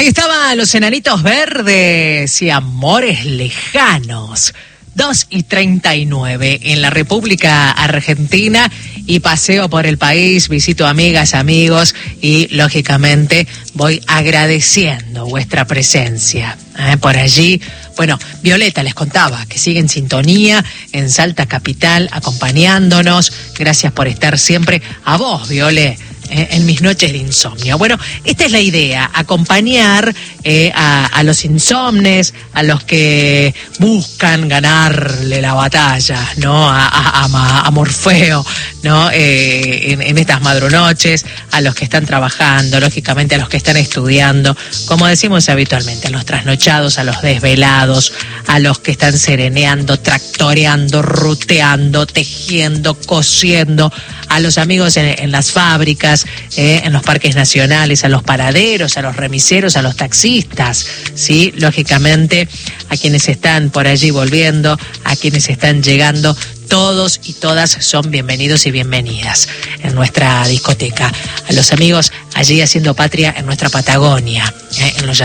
Ahí estaban los Enanitos Verdes y Amores Lejanos. 2:39 en la República Argentina y paseo por el país, visito amigas, amigos y lógicamente voy agradeciendo vuestra presencia. Por allí, bueno, Violeta les contaba que sigue en sintonía en Salta Capital acompañándonos. Gracias por estar siempre. A vos, Viole, en mis noches de insomnio. Bueno, esta es la idea, acompañar a los insomnes, a los que buscan ganarle la batalla, ¿no? A Morfeo, ¿no? En estas madrunoches, a los que están trabajando, lógicamente a los que están estudiando, como decimos habitualmente, a los trasnochados, a los desvelados, a los que están sereneando, tractoreando, ruteando, tejiendo, cosiendo, a los amigos en las fábricas, en los parques nacionales, a los paraderos, a los remiseros, a los taxistas, ¿sí? Lógicamente, a quienes están por allí volviendo, a quienes están llegando, todos y todas son bienvenidos y bienvenidas en nuestra discoteca. A los amigos allí haciendo patria en nuestra Patagonia, en los